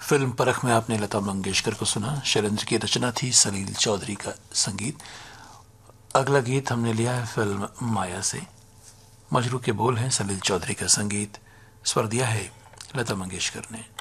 Film परख में आपने लता मंगेशकर को सुना। शैलेंद्र की रचना थी, सलील चौधरी का संगीत। अगला गीत हमने लिया है फिल्म माया से। मजरू के बोल हैं, सलील चौधरी का संगीत, स्वर दिया है लता मंगेशकर ने।